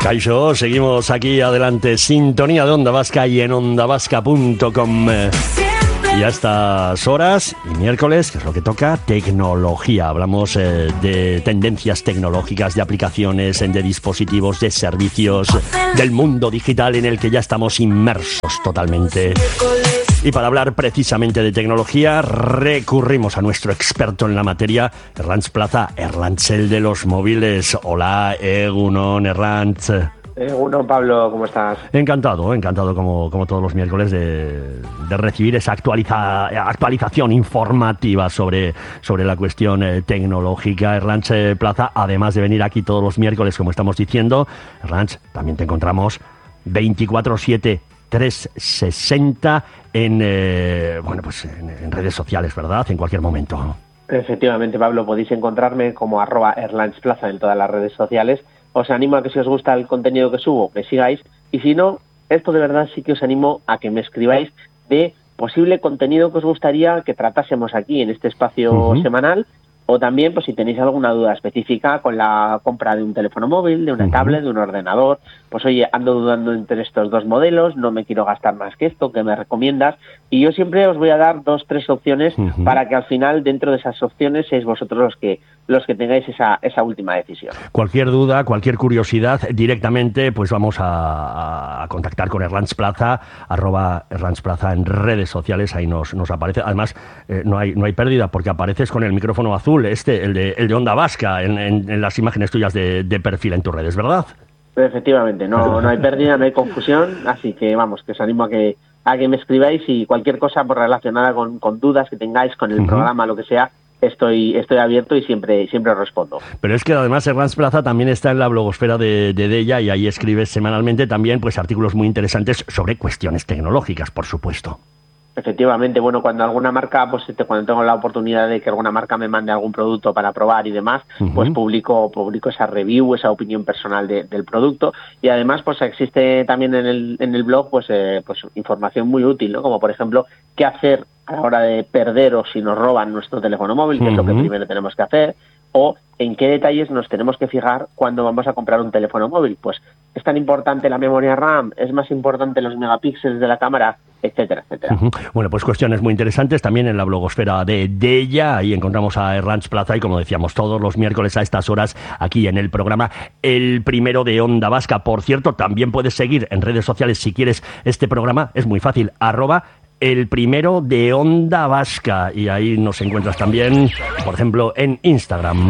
Kaixo, seguimos aquí adelante. Sintonía de Onda Vasca y en ondavasca.com. Y a estas horas, y miércoles, que es lo que toca, tecnología. Hablamos de tendencias tecnológicas, de aplicaciones, de dispositivos, de servicios, del mundo digital en el que ya estamos inmersos totalmente. Y para hablar precisamente de tecnología, recurrimos a nuestro experto en la materia, Erlantz Plaza, Erlantz, el de los móviles. Hola, Egunon, Erlantz. Uno, Pablo, ¿cómo estás? Encantado como todos los miércoles de recibir esa actualización informativa sobre la cuestión tecnológica. Erlantz Plaza, además de venir aquí todos los miércoles, como estamos diciendo, Erlantz, también te encontramos 24/7, 360 en redes sociales, ¿verdad? En cualquier momento. Efectivamente, Pablo, podéis encontrarme como @Erlantz Plaza en todas las redes sociales. Os animo a que si os gusta el contenido que subo, me sigáis. Y si no, esto de verdad sí que os animo a que me escribáis de posible contenido que os gustaría que tratásemos aquí en este espacio semanal. O también, pues si tenéis alguna duda específica con la compra de un teléfono móvil, de una tablet, de un ordenador, pues oye, ando dudando entre estos dos modelos, no me quiero gastar más que esto, ¿qué me recomiendas? Y yo siempre os voy a dar 2-3 opciones para que al final, dentro de esas opciones, seáis vosotros los que tengáis esa última decisión. Cualquier duda, cualquier curiosidad, directamente pues vamos a contactar con Erlantz Plaza, @Erlantz Plaza en redes sociales, ahí nos aparece. Además, no hay pérdida porque apareces con el micrófono azul, el de Onda Vasca, en las imágenes tuyas de perfil en tus redes, ¿verdad? Efectivamente, no hay pérdida, no hay confusión, así que vamos, que os animo a que me escribáis y cualquier cosa pues, relacionada con dudas que tengáis con el programa, lo que sea. Estoy abierto y siempre os respondo. Pero es que además Erlantz Plaza también está en la blogosfera de Della y ahí escribes semanalmente también pues artículos muy interesantes sobre cuestiones tecnológicas, por supuesto. Efectivamente, bueno, cuando alguna marca, pues cuando tengo la oportunidad de que alguna marca me mande algún producto para probar y demás, pues publico esa review, esa opinión personal del producto. Y además, pues existe también en el blog pues información muy útil, ¿no? Como por ejemplo, qué hacer a la hora de perder o si nos roban nuestro teléfono móvil, que es lo que primero tenemos que hacer, o en qué detalles nos tenemos que fijar cuando vamos a comprar un teléfono móvil. Pues es tan importante la memoria RAM, es más importante los megapíxeles de la cámara, etcétera, etcétera. Bueno, pues cuestiones muy interesantes también en la blogosfera de Della. Ahí encontramos a Erlantz Plaza y, como decíamos, todos los miércoles a estas horas aquí en el programa El Primero de Onda Vasca. Por cierto, también puedes seguir en redes sociales si quieres este programa. Es muy fácil, @El Primero de Onda Vasca, y ahí nos encuentras también, por ejemplo, en Instagram.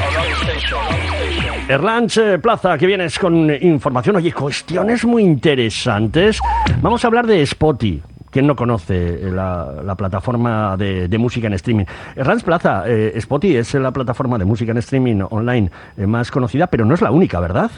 Erlantz Plaza, que vienes con información, oye, cuestiones muy interesantes. Vamos a hablar de Spotify. ¿Quién no conoce la plataforma de música en streaming? Erlantz Plaza, Spotify es la plataforma de música en streaming online más conocida, pero no es la única, ¿verdad?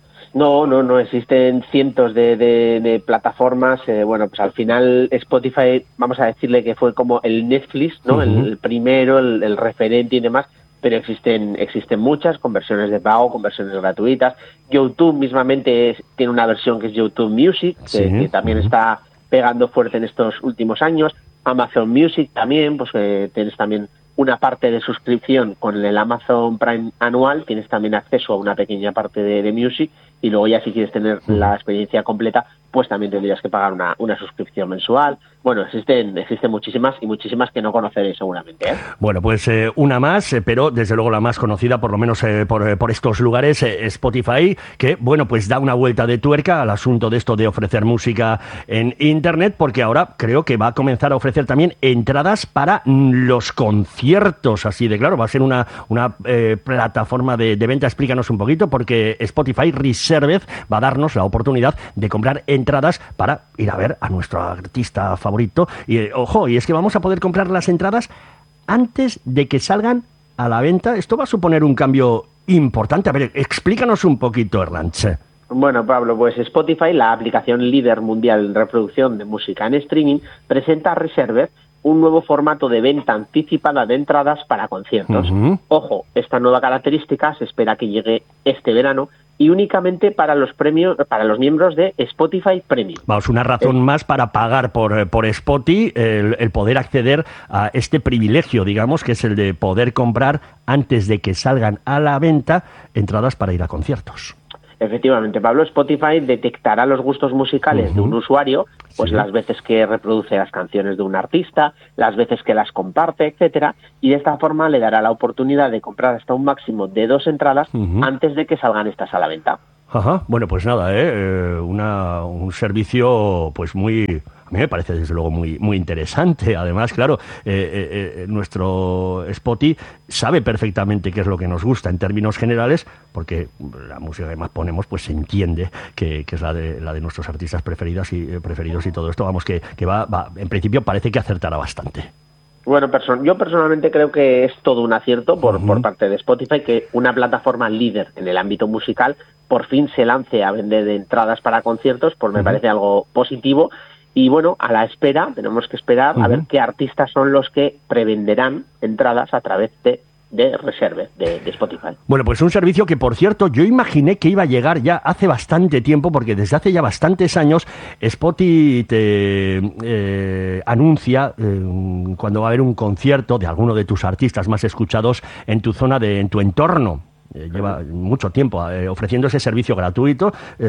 No, existen cientos de plataformas. Bueno, pues al final Spotify, vamos a decirle que fue como el Netflix, ¿no? El primero, el referente y demás, pero existen muchas, con versiones de pago, con versiones gratuitas. YouTube mismamente tiene una versión que es YouTube Music, que también está pegando fuerte en estos últimos años. Amazon Music también, pues tienes también una parte de suscripción con el Amazon Prime anual, tienes también acceso a una pequeña parte de Music, y luego ya si quieres tener la experiencia completa, pues también tendrías que pagar una suscripción mensual. Bueno, existen muchísimas y muchísimas que no conoceréis seguramente, ¿eh? Bueno, pues una más, pero desde luego la más conocida, por lo menos por estos lugares, Spotify, que, bueno, pues da una vuelta de tuerca al asunto de esto de ofrecer música en Internet, porque ahora creo que va a comenzar a ofrecer también entradas para los conciertos, así de claro, va a ser una plataforma de venta. Explícanos un poquito, porque Spotify Reserved va a darnos la oportunidad de comprar entradas para ir a ver a nuestro artista favorito. Y ojo, y es que vamos a poder comprar las entradas antes de que salgan a la venta. Esto va a suponer un cambio importante. A ver, explícanos un poquito, Erlantz. Bueno, Pablo, pues Spotify, la aplicación líder mundial en reproducción de música en streaming, presenta a Reserved un nuevo formato de venta anticipada de entradas para conciertos. Ojo, esta nueva característica se espera que llegue este verano y únicamente para los miembros de Spotify Premium. Vamos, una razón más para pagar por Spotify, el poder acceder a este privilegio, digamos, que es el de poder comprar antes de que salgan a la venta entradas para ir a conciertos. Efectivamente, Pablo, Spotify detectará los gustos musicales de un usuario, pues las veces que reproduce las canciones de un artista, las veces que las comparte, etcétera, y de esta forma le dará la oportunidad de comprar hasta un máximo de 2 entradas antes de que salgan estas a la venta. Ajá, bueno, pues nada, un servicio pues muy, a mí me parece desde luego muy interesante. Además, claro, nuestro Spotify sabe perfectamente qué es lo que nos gusta en términos generales, porque la música que más ponemos pues se entiende que es la de nuestros artistas preferidos y todo esto, vamos, que va, en principio parece que acertará bastante. Bueno, yo personalmente creo que es todo un acierto por parte de Spotify que una plataforma líder en el ámbito musical por fin se lance a vender entradas para conciertos, pues me parece algo positivo. Y bueno, a la espera, tenemos que esperar a ver qué artistas son los que prevenderán entradas a través de Reserve, de Spotify. Bueno, pues un servicio que, por cierto, yo imaginé que iba a llegar ya hace bastante tiempo, porque desde hace ya bastantes años Spotify te anuncia cuando va a haber un concierto de alguno de tus artistas más escuchados en tu zona, en tu entorno. Lleva mucho tiempo ofreciendo ese servicio gratuito.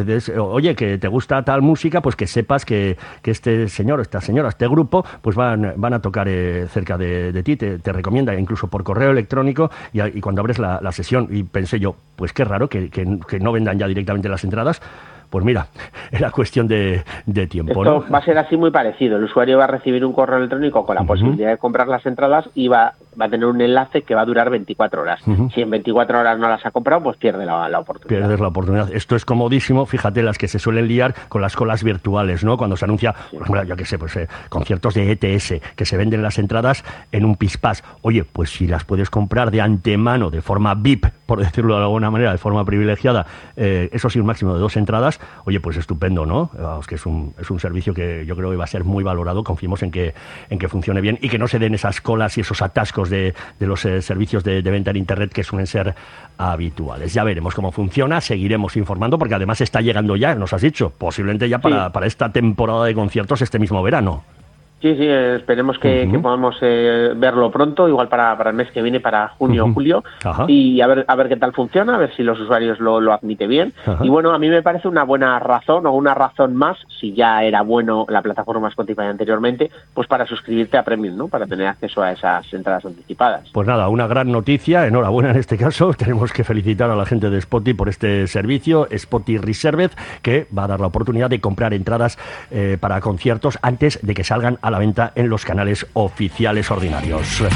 Oye, que te gusta tal música, pues que sepas que este señor, esta señora, este grupo, pues van a tocar cerca de ti, te recomienda incluso por correo electrónico y cuando abres la sesión. Y pensé yo, pues qué raro que no vendan ya directamente las entradas. Pues mira, era cuestión de tiempo. Esto ¿no? va a ser así muy parecido. El usuario va a recibir un correo electrónico con la posibilidad de comprar las entradas y va a tener un enlace que va a durar 24 horas. Si en 24 horas no las ha comprado, pues pierde la oportunidad. Pierdes la oportunidad. Esto es comodísimo. Fíjate las que se suelen liar con las colas virtuales, ¿no? Cuando se anuncia, por ejemplo, yo qué sé, pues conciertos de ETS, que se venden las entradas en un pispás. Oye, pues si las puedes comprar de antemano, de forma VIP, por decirlo de alguna manera, de forma privilegiada, eso sí, un máximo de 2 entradas, oye, pues estupendo, ¿no? Vamos, que es un servicio que yo creo que va a ser muy valorado. Confiemos en que funcione bien y que no se den esas colas y esos atascos de los servicios de venta en Internet que suelen ser habituales. Ya veremos cómo funciona, seguiremos informando, porque además está llegando ya, nos has dicho, posiblemente ya para esta temporada de conciertos este mismo verano. Sí, esperemos que podamos verlo pronto, igual para el mes que viene, para junio o julio, y a ver qué tal funciona, a ver si los usuarios lo admiten bien. Y bueno, a mí me parece una buena razón, o una razón más, si ya era bueno la plataforma Spotify anteriormente, pues para suscribirte a Premium, ¿no? Para tener acceso a esas entradas anticipadas. Pues nada, una gran noticia, enhorabuena en este caso. Tenemos que felicitar a la gente de Spotify por este servicio, Spotify Reserved, que va a dar la oportunidad de comprar entradas para conciertos antes de que salgan a la venta en los canales oficiales ordinarios.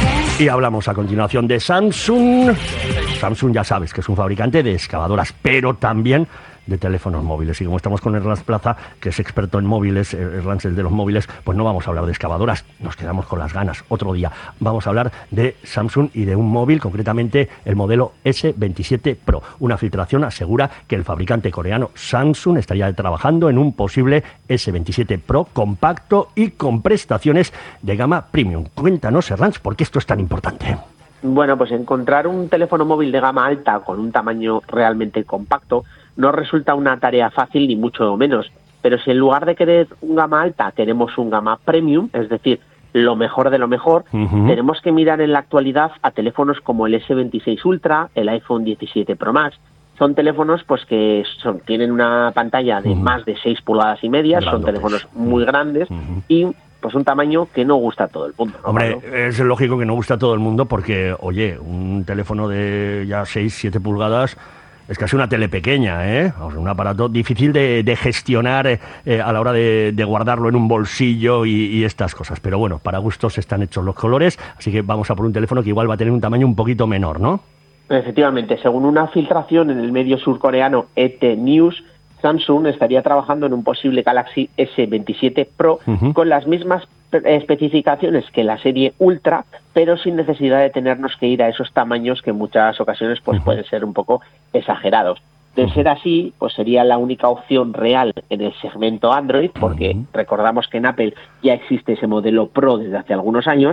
Y hablamos a continuación de Samsung. Samsung, ya sabes que es un fabricante de excavadoras, pero también de teléfonos móviles. Y como estamos con Erlans Plaza, que es experto en móviles, Erlans el de los móviles, pues no vamos a hablar de excavadoras, nos quedamos con las ganas. Otro día vamos a hablar de Samsung y de un móvil, concretamente el modelo S27 Pro. Una filtración asegura que el fabricante coreano Samsung estaría trabajando en un posible S27 Pro compacto y con prestaciones de gama premium. Cuéntanos, Erlans, ¿por qué esto es tan importante? Bueno, pues encontrar un teléfono móvil de gama alta con un tamaño realmente compacto no resulta una tarea fácil ni mucho menos, pero si en lugar de querer un gama alta queremos un gama premium, es decir, lo mejor de lo mejor, tenemos que mirar en la actualidad a teléfonos como el S26 Ultra, el iPhone 17 Pro Max. Son teléfonos pues que tienen una pantalla de más de 6 pulgadas y media, son teléfonos muy grandes y pues un tamaño que no gusta a todo el mundo, ¿no? Hombre, es lógico que no gusta a todo el mundo porque, oye, un teléfono de ya 6, 7 pulgadas es casi una tele pequeña, ¿eh? O sea, un aparato difícil de gestionar a la hora de guardarlo en un bolsillo y estas cosas. Pero bueno, para gustos están hechos los colores, así que vamos a por un teléfono que igual va a tener un tamaño un poquito menor, ¿no? Efectivamente, según una filtración en el medio surcoreano ET News, Samsung estaría trabajando en un posible Galaxy S27 Pro con las mismas especificaciones que la serie Ultra, pero sin necesidad de tenernos que ir a esos tamaños que en muchas ocasiones pues pueden ser un poco exagerados. De ser así, pues sería la única opción real en el segmento Android, porque recordamos que en Apple ya existe ese modelo Pro desde hace algunos años,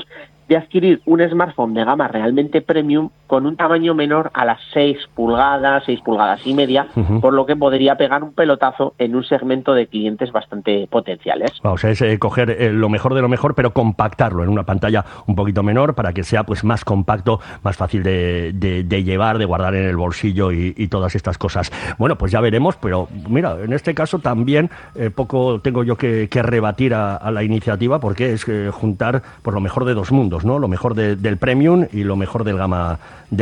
de adquirir un smartphone de gama realmente premium con un tamaño menor a las 6 pulgadas y media, por lo que podría pegar un pelotazo en un segmento de clientes bastante potenciales. O sea, es coger lo mejor de lo mejor, pero compactarlo en una pantalla un poquito menor para que sea pues más compacto, más fácil de llevar, de guardar en el bolsillo y todas estas cosas. Bueno, pues ya veremos, pero mira, en este caso también poco tengo yo que rebatir a la iniciativa, porque es juntar por lo mejor de dos mundos, ¿no? Lo mejor del premium y lo mejor del gama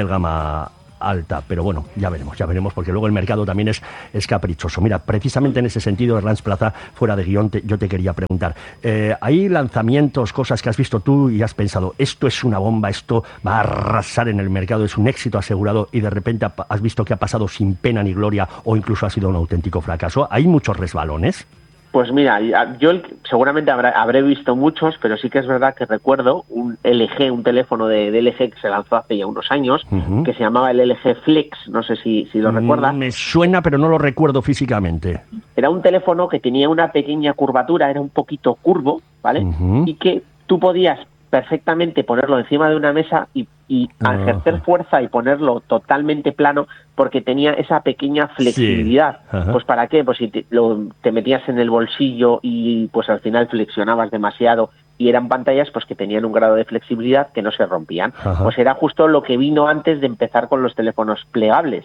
alta, pero bueno, ya veremos, porque luego el mercado también es caprichoso. Mira, precisamente en ese sentido, Erlanz Plaza, fuera de guión, yo te quería preguntar, ¿hay lanzamientos, cosas que has visto tú y has pensado, esto es una bomba, esto va a arrasar en el mercado, es un éxito asegurado, y de repente has visto que ha pasado sin pena ni gloria o incluso ha sido un auténtico fracaso? ¿Hay muchos resbalones? Pues mira, yo seguramente habré visto muchos, pero sí que es verdad que recuerdo un teléfono de LG que se lanzó hace ya unos años, que se llamaba el LG Flex, no sé si lo recuerdas. Me suena, pero no lo recuerdo físicamente. Era un teléfono que tenía una pequeña curvatura, era un poquito curvo, ¿vale? Y que tú podías perfectamente ponerlo encima de una mesa y ejercer fuerza y ponerlo totalmente plano, porque tenía esa pequeña flexibilidad. Sí. Pues ¿para qué? Pues si te metías en el bolsillo y pues al final flexionabas demasiado, y eran pantallas pues que tenían un grado de flexibilidad que no se rompían. Pues era justo lo que vino antes de empezar con los teléfonos plegables.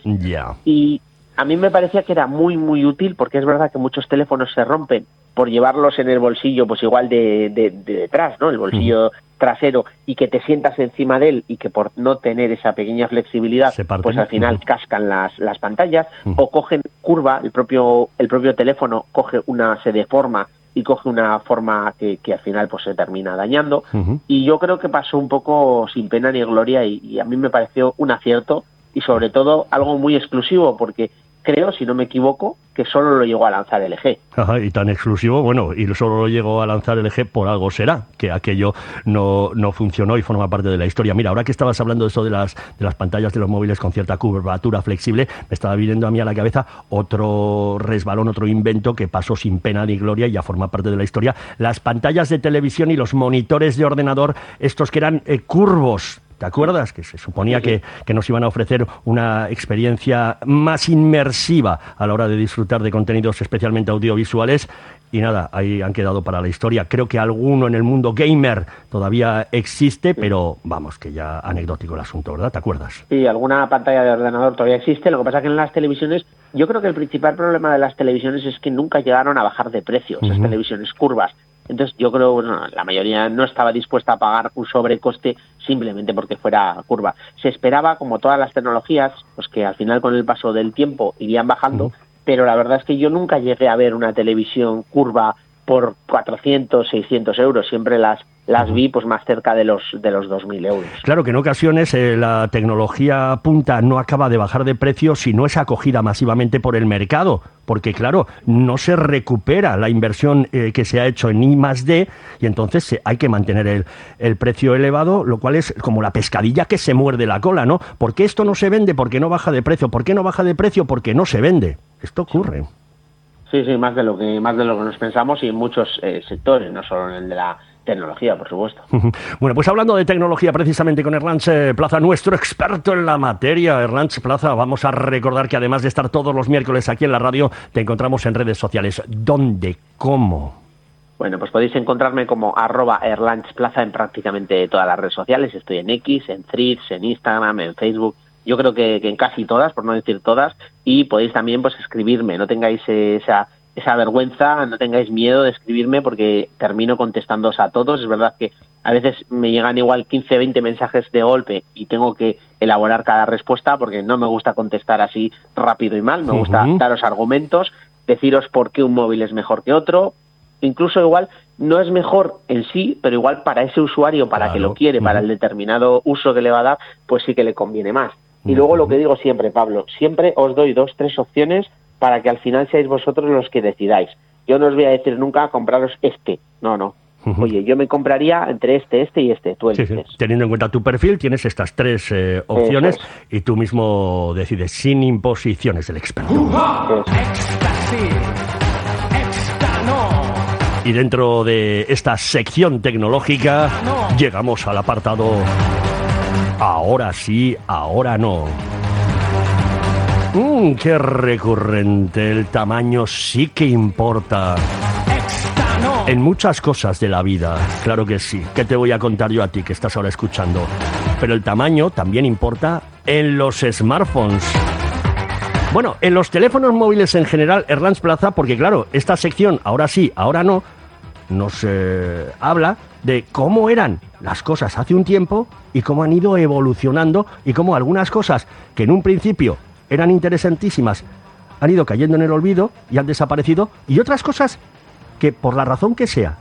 Y a mí me parecía que era muy, muy útil, porque es verdad que muchos teléfonos se rompen por llevarlos en el bolsillo, pues igual de detrás, ¿no? El bolsillo trasero, y que te sientas encima de él, y que por no tener esa pequeña flexibilidad, pues al final cascan las pantallas, o cogen curva, el propio teléfono se deforma y coge una forma que al final pues se termina dañando. Y yo creo que pasó un poco sin pena ni gloria, y a mí me pareció un acierto, y sobre todo algo muy exclusivo, porque creo, si no me equivoco, que solo lo llegó a lanzar LG. Ajá, y tan exclusivo, bueno, y solo lo llegó a lanzar LG, por algo será, que aquello no funcionó y forma parte de la historia. Mira, ahora que estabas hablando de eso de las pantallas de los móviles con cierta curvatura flexible, me estaba viniendo a mí a la cabeza otro resbalón, otro invento que pasó sin pena ni gloria y ya forma parte de la historia. Las pantallas de televisión y los monitores de ordenador, estos que eran curvos. ¿Te acuerdas? Que se suponía que nos iban a ofrecer una experiencia más inmersiva a la hora de disfrutar de contenidos especialmente audiovisuales. Y nada, ahí han quedado para la historia. Creo que alguno en el mundo gamer todavía existe, pero vamos, que ya anecdótico el asunto, ¿verdad? ¿Te acuerdas? Sí, alguna pantalla de ordenador todavía existe. Lo que pasa es que en las televisiones, yo creo que el principal problema de las televisiones es que nunca llegaron a bajar de precio, esas televisiones curvas. Entonces yo creo que la mayoría no estaba dispuesta a pagar un sobrecoste simplemente porque fuera curva. Se esperaba, como todas las tecnologías, pues que al final con el paso del tiempo irían bajando, pero la verdad es que yo nunca llegué a ver una televisión curva por 400, 600 euros. Siempre las vi pues más cerca de los 2.000 euros. Claro que en ocasiones la tecnología punta no acaba de bajar de precio si no es acogida masivamente por el mercado, porque claro, no se recupera la inversión que se ha hecho en I+D, y entonces hay que mantener el precio elevado, lo cual es como la pescadilla que se muerde la cola, ¿no? ¿Por qué esto no se vende? ¿Por qué no baja de precio? ¿Por qué no baja de precio? Porque no se vende. Esto ocurre. Sí, más de lo que nos pensamos, y en muchos sectores, no solo en el de la tecnología, por supuesto. Bueno, pues hablando de tecnología, precisamente con Erlanz Plaza, nuestro experto en la materia. Erlanz Plaza, vamos a recordar que además de estar todos los miércoles aquí en la radio, te encontramos en redes sociales. ¿Dónde? ¿Cómo? Bueno, pues podéis encontrarme como @ErlanzPlaza en prácticamente todas las redes sociales. Estoy en X, en Threads, en Instagram, en Facebook. Yo creo que en casi todas, por no decir todas, y podéis también pues escribirme. No tengáis esa vergüenza, no tengáis miedo de escribirme, porque termino contestándoos a todos. Es verdad que a veces me llegan igual 15, 20 mensajes de golpe y tengo que elaborar cada respuesta, porque no me gusta contestar así rápido y mal. Me gusta daros argumentos, deciros por qué un móvil es mejor que otro. Incluso igual no es mejor en sí, pero igual para ese usuario, para que lo quiere, para el determinado uso que le va a dar, pues sí que le conviene más. Y luego lo que digo siempre, Pablo, siempre os doy 2, 3 opciones para que al final seáis vosotros los que decidáis. Yo no os voy a decir nunca compraros este, no. Oye, yo me compraría entre este y este, tú eliges. Sí. Teniendo en cuenta tu perfil, tienes estas 3 opciones y tú mismo decides, sin imposiciones del experto. Y dentro de esta sección tecnológica llegamos al apartado ahora sí, ahora no. Qué recurrente, el tamaño sí que importa. En muchas cosas de la vida, claro que sí. ¿Qué te voy a contar yo a ti que estás ahora escuchando? Pero el tamaño también importa en los smartphones. Bueno, en los teléfonos móviles en general, Herranz Plaza, porque claro, esta sección, ahora sí, ahora no, nos habla de cómo eran las cosas hace un tiempo y cómo han ido evolucionando y cómo algunas cosas que en un principio eran interesantísimas han ido cayendo en el olvido y han desaparecido, y otras cosas que por la razón que sea